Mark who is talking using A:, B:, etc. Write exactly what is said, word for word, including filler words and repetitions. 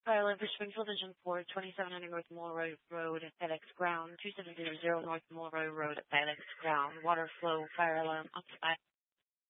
A: Fire alarm for Springfield Division four, twenty-seven hundred North Mulroy Road at FedEx Ground, two seven zero zero North Mulroy Road at FedEx Ground. Water flow, fire alarm, occupied.